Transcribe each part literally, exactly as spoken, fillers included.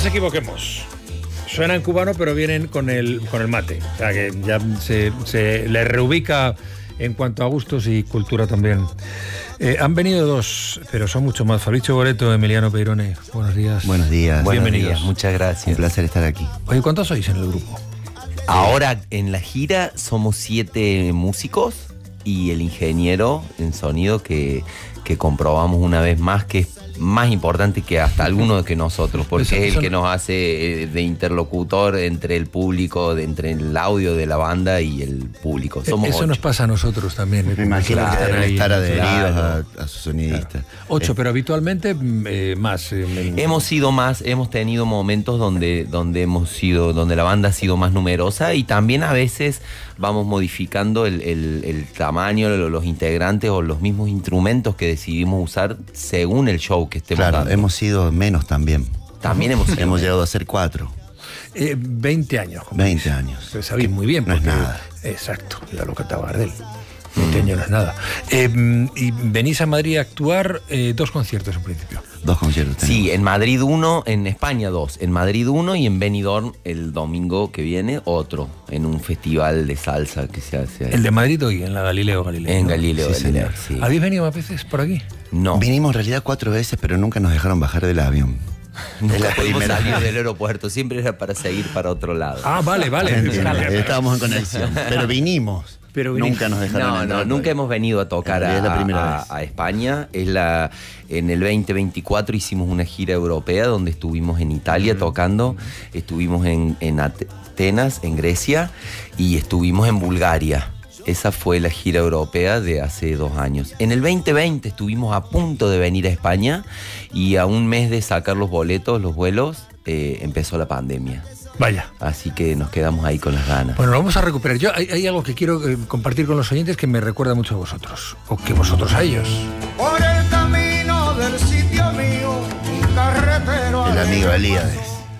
nos equivoquemos. Suena en cubano, pero vienen con el, con el mate. O sea que ya se, se les reubica en cuanto a gustos y cultura también. Eh, han venido dos, pero son mucho más. Fabricio Boleto, Emiliano Peirone. Buenos días. Buenos días. Bienvenidos. Buenos días. Muchas gracias. Un placer estar aquí. Oye, ¿cuántos sois en el grupo? Ahora en la gira somos siete músicos y el ingeniero en sonido que, que comprobamos una vez más que es más importante que hasta alguno de que nosotros, porque eso, es el eso... que nos hace de interlocutor entre el público, de, entre el audio de la banda y el público. Somos eso ocho. Nos pasa a nosotros también. Me imagino claro, que están ahí, estar adheridos claro. a, a su sonidista. Claro. Ocho, eh. pero habitualmente eh, más. Eh, hemos sido más, hemos tenido momentos donde, donde hemos sido, donde la banda ha sido más numerosa y también a veces vamos modificando el, el, el tamaño, los integrantes o los mismos instrumentos que decidimos usar según el show que estemos claro, dando. Hemos sido menos también. También hemos sido Hemos llegado a ser cuatro. Eh, veinte años. veinte años. Se sabéis muy bien. No es nada. Exacto, ya lo cantaba Gardel. veinte años no es nada. Eh, y venís a Madrid a actuar eh, dos conciertos en principio. Dos conciertos. Tenemos. Sí, en Madrid uno, en España dos. En Madrid uno y en Benidorm el domingo que viene otro. En un festival de salsa que se hace ahí. ¿El de Madrid hoy? En la Galileo Galileo. En Galileo sí, Galileo, sí. ¿Habéis venido más veces por aquí? No. Vinimos en realidad cuatro veces, pero nunca nos dejaron bajar del avión. Nunca es la primera salir del aeropuerto, siempre era para seguir para otro lado. Ah, vale, vale. Estábamos en conexión, pero vinimos. Pero nunca nos dejaron no, entrar. No, nunca hemos venido a tocar a, la a, a España. Es la, en el veinte veinticuatro hicimos una gira europea donde estuvimos en Italia tocando, estuvimos en, en Atenas, en Grecia, y estuvimos en Bulgaria. Esa fue la gira europea de hace dos años. En el veinte veinte estuvimos a punto de venir a España y a un mes de sacar los boletos, los vuelos, eh, empezó la pandemia. Vaya. Así que nos quedamos ahí con las ganas. Bueno, lo vamos a recuperar. Yo hay, hay algo que quiero eh, compartir con los oyentes que me recuerda mucho a vosotros. O que vosotros a ellos. Por el camino del sitio mío, un carretero. El amigo Elíades.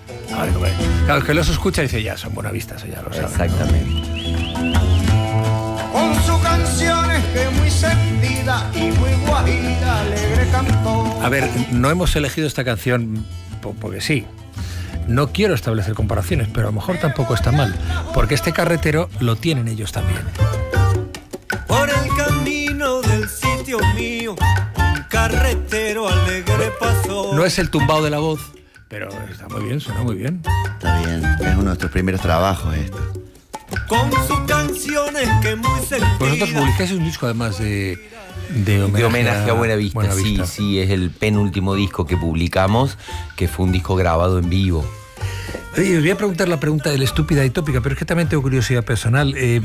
Claro, el que los escucha dice ya, son buenavistas, ya lo saben. Exactamente. ¿No? Con sus canciones que muy sentida y muy guajira, alegre cantó. A ver, no hemos elegido esta canción porque sí. No quiero establecer comparaciones, pero a lo mejor tampoco está mal, porque este carretero lo tienen ellos también. Por el camino del sitio mío, un carretero alegre pasó. No es el tumbao de la voz, pero está muy bien, suena muy bien. Está bien, es uno de nuestros primeros trabajos esto. Con sus canciones que muy sentidas. Vosotros publicáis un disco además de... De homenaje, de homenaje a Buenavista, Buena sí, Vista. sí, es el penúltimo disco que publicamos, que fue un disco grabado en vivo. Oye, os voy a preguntar la pregunta de la estúpida y tópica, pero es que también tengo curiosidad personal. Eh,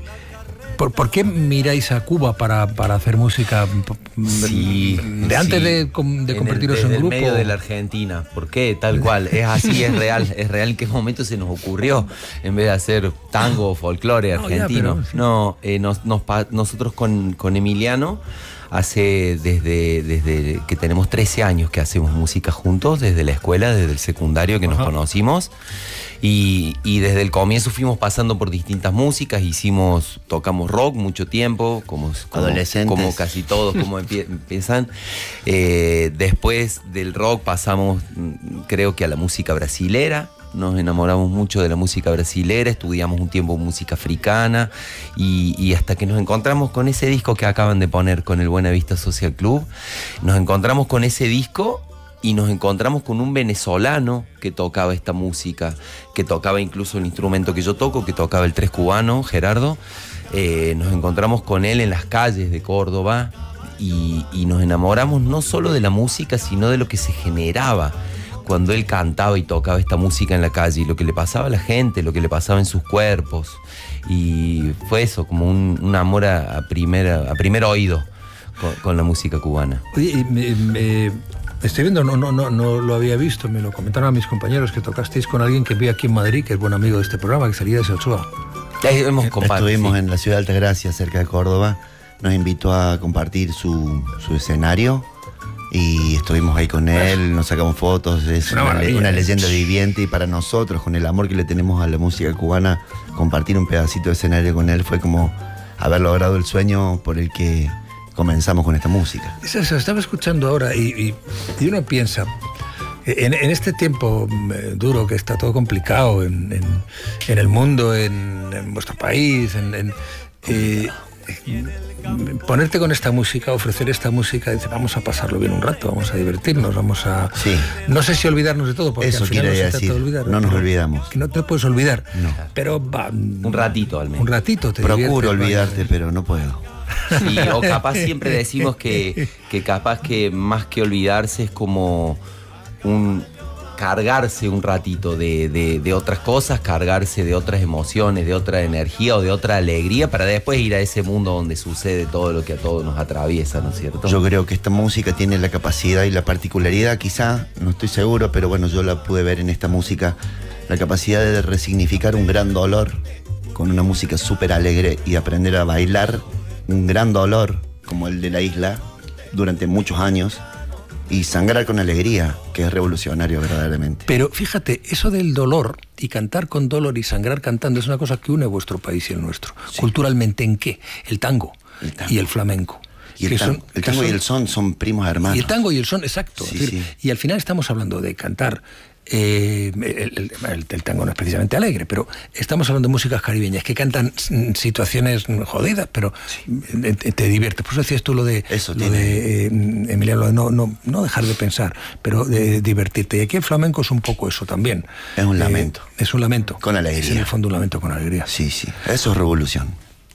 ¿por, ¿Por qué miráis a Cuba para, para hacer música? Sí, de antes sí. de, de convertiros en, el, en grupo. En medio de la Argentina. ¿Por qué? Tal cual. Es así, es real. Es real. ¿En qué momento se nos ocurrió? En vez de hacer tango o folclore argentino. No, ya, pero, sí. no eh, nos, nos, nosotros con, con Emiliano, hace desde, desde que tenemos trece años que hacemos música juntos, desde la escuela, desde el secundario que Ajá. nos conocimos. Y, y desde el comienzo fuimos pasando por distintas músicas, hicimos, tocamos rock mucho tiempo, como, como, Adolescentes. como casi todos, como empie, empiezan. Eh, después del rock pasamos, creo que a la música brasilera. Nos enamoramos mucho de la música brasilera, estudiamos un tiempo música africana y, y hasta que nos encontramos con ese disco que acaban de poner con el Buenavista Social Club, nos encontramos con ese disco y nos encontramos con un venezolano que tocaba esta música, que tocaba incluso el instrumento que yo toco, que tocaba el tres cubano, Gerardo. Eh, nos encontramos con él en las calles de Córdoba y, y nos enamoramos no solo de la música, sino de lo que se generaba cuando él cantaba y tocaba esta música en la calle, y lo que le pasaba a la gente, lo que le pasaba en sus cuerpos. Y fue eso, como un, un amor a, a, primera, a primer oído con, con la música cubana. Oye, me, me, estoy viendo, no, no, no, no lo había visto, me lo comentaron a mis compañeros que tocasteis con alguien que vive aquí en Madrid, que es buen amigo de este programa, que salía de Ochoa. Eh, hemos Estuvimos sí. en la ciudad de Altagracia, cerca de Córdoba. Nos invitó a compartir su, su escenario. Y estuvimos ahí con él, nos sacamos fotos, es una, una, una leyenda viviente y para nosotros, con el amor que le tenemos a la música cubana, compartir un pedacito de escenario con él fue como haber logrado el sueño por el que comenzamos con esta música. Eso, eso estaba escuchando ahora y, y, y uno piensa, En, en este tiempo eh, duro que está todo complicado en, en, en el mundo, en, en vuestro país, en, en, eh, ponerte con esta música, ofrecer esta música, dice, vamos a pasarlo bien un rato, vamos a divertirnos, vamos a... Sí. No sé si olvidarnos de todo, porque eso al final no se quiere trata decir, de olvidar. no nos olvidamos. Que no te puedes olvidar. No. Pero va... Un ratito al menos. Un ratito te Procuro diviertes, olvidarte, va. pero no puedo. Sí, o capaz siempre decimos que, que capaz que más que olvidarse es como un cargarse un ratito de, de, de otras cosas, cargarse de otras emociones, de otra energía o de otra alegría para después ir a ese mundo donde sucede todo lo que a todos nos atraviesa, ¿no es cierto? Yo creo que esta música tiene la capacidad y la particularidad, quizá, no estoy seguro, pero bueno, yo la pude ver en esta música, la capacidad de resignificar un gran dolor con una música súper alegre y aprender a bailar un gran dolor como el de la isla durante muchos años y sangrar con alegría, que es revolucionario verdaderamente. Pero fíjate, eso del dolor y cantar con dolor y sangrar cantando es una cosa que une vuestro país y el nuestro. Sí. Culturalmente, ¿en qué? El tango, el tango. Y el flamenco. Y el, tan, son, el tango son, y el son son primos hermanos. Y el tango y el son, exacto. Sí, es decir, sí. Y al final estamos hablando de cantar. Eh, el, el, el, el tango no es precisamente alegre, pero estamos hablando de músicas caribeñas que cantan situaciones jodidas, pero sí. te, te diviertes. Por eso decías tú lo de, eso lo de eh, Emiliano, lo de no, no, no dejar de pensar, pero de divertirte. Y aquí el flamenco es un poco eso también. Es un lamento. Eh, es un lamento. Con alegría. Es en el fondo un lamento con alegría. Sí, sí. Eso es revolución.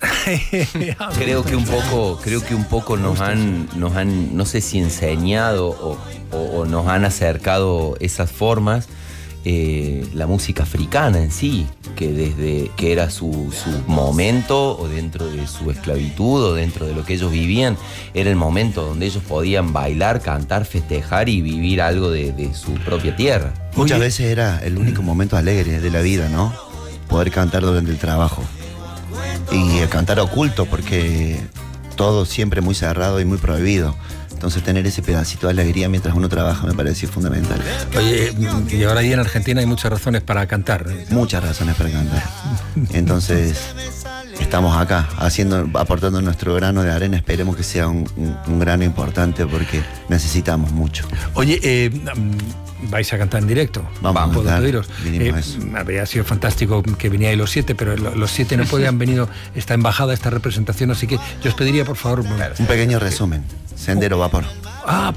creo que un poco creo que un poco nos han nos han no sé si enseñado o, o, o nos han acercado esas formas eh, la música africana en sí, que desde que era su, su momento o dentro de su esclavitud o dentro de lo que ellos vivían, era el momento donde ellos podían bailar, cantar, festejar y vivir algo de, de su propia tierra. Muchas Oye. veces era el único momento alegre de la vida, ¿no? Poder cantar durante el trabajo. Y el cantar oculto, porque todo siempre muy cerrado y muy prohibido. Entonces tener ese pedacito de alegría mientras uno trabaja me parece fundamental. Oye, y ahora ahí en Argentina hay muchas razones para cantar. Muchas razones para cantar. Entonces estamos acá, haciendo, aportando nuestro grano de arena. Esperemos que sea un, un, un grano importante porque necesitamos mucho. Oye, eh, vais a cantar en directo. Vamos, ¿Puedo a pediros? Eh, habría sido fantástico que vinierais los siete, pero los siete no podían venir esta embajada, esta representación, así que yo os pediría, por favor, un pequeño resumen. Sendero Vapor. Ah,